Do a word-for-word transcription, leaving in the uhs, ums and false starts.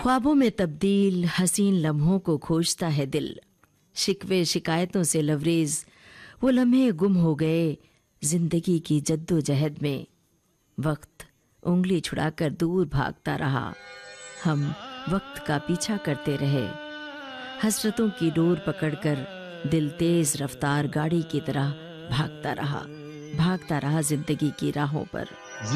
ख्वाबों में तब्दील हसीन लम्हों को खोजता है दिल। शिकवे शिकायतों से लवरेज वो लम्हे गुम हो गए जिंदगी की जद्दोजहद में। वक्त उंगली छुड़ाकर दूर भागता रहा, हम वक्त का पीछा करते रहे। हसरतों की डोर पकड़कर दिल तेज रफ्तार गाड़ी की तरह भागता रहा भागता रहा जिंदगी की राहों पर।